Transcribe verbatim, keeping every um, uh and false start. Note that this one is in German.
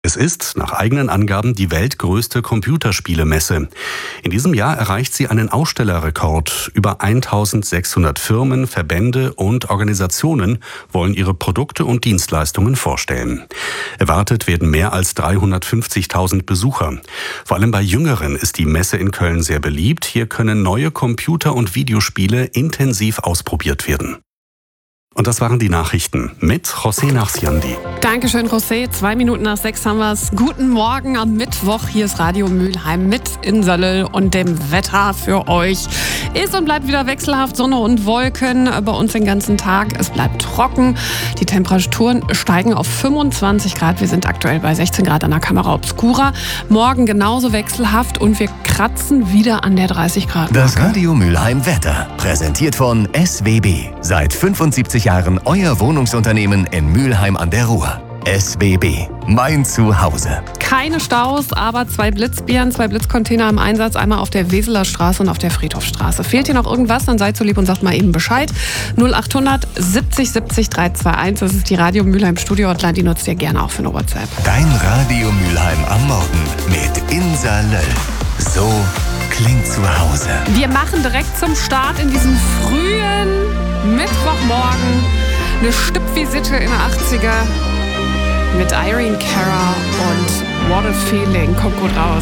Es ist, nach eigenen Angaben, die weltgrößte Computerspielemesse. In diesem Jahr erreicht sie einen Ausstellerrekord. Über eintausendsechshundert Firmen, Verbände und Organisationen wollen ihre Produkte und Dienstleistungen vorstellen. Erwartet werden mehr als dreihundertfünfzigtausend Besucher. Vor allem bei Jüngeren ist die Messe in Köln sehr beliebt. Hier können neue Computer- und Videospiele intensiv ausprobiert werden. Und das waren die Nachrichten mit José Nachsiandi. Dankeschön, José. Zwei Minuten nach sechs haben wir es. Guten Morgen am Mittwoch. Hier ist Radio Mülheim mit Insel und dem Wetter für euch. Ist und bleibt wieder wechselhaft, Sonne und Wolken bei uns den ganzen Tag. Es bleibt trocken. Die Temperaturen steigen auf fünfundzwanzig Grad. Wir sind aktuell bei sechzehn Grad an der Camera Obscura. Morgen genauso wechselhaft und wir kratzen wieder an der dreißig Grad. Das Radio Mülheim Wetter, präsentiert von S W B. Seit fünfundsiebzig Jahren euer Wohnungsunternehmen in Mülheim an der Ruhr. S W B, mein Zuhause. Keine Staus, aber zwei Blitzbären, zwei Blitzcontainer im Einsatz. Einmal auf der Weseler Straße und auf der Friedhofstraße. Fehlt hier noch irgendwas, dann seid so lieb und sagt mal eben Bescheid. null achthundert siebzig siebzig dreihundertzweiundundzwanzig. Das ist die Radio Mülheim Studio Hotline. Die nutzt ihr gerne auch für eine WhatsApp. Dein Radio Mülheim am Morgen mit Insa Löll. So klingt zu Hause. Wir machen direkt zum Start in diesem frühen Mittwochmorgen eine Stippvisite in den achtziger mit Irene Cara und What a Feeling. Kommt gut raus.